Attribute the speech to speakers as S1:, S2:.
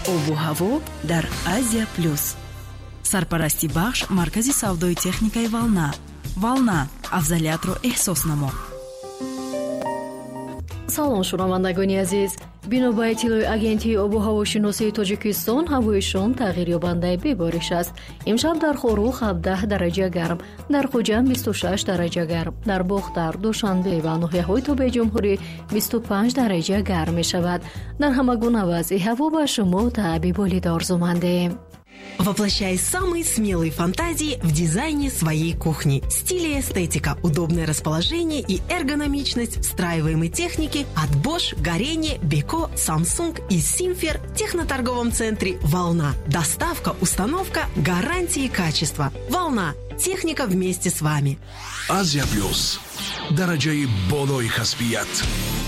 S1: обу ҳаво дар Азия Плюс. Сарпарасти бахш маркази савдои техникаи Волна. Волна, афзалиятро эҳсос намо.
S2: салом шунавандагони азиз, бино ба иттилои агентии обу ҳавошиносии Тоҷикистон, ҳавои шом тағйирёбандаи бебориш аст. имшаб дар Хорух 17 дараҷа гарм, дар Хуҷанд 26 дараҷа гарм, дар Бохтар, Душанбе ва ноҳияҳои Тобеҷумҳурӣ 25 дараҷа гарм мешавад. Дар ҳама гуна вазъи ҳаво ба шумо таъби болид орзу мандем.
S3: Воплощай самые смелые фантазии в дизайне своей кухни. Стиль и эстетика, удобное расположение и эргономичность встраиваемой техники от Bosch, Горение, Beko, Samsung и Simfer в техноторговом центре «Волна». Доставка, установка, гарантии качества. «Волна». Техника вместе с вами.
S4: Азия Плюс. Дараджаи болои касбият.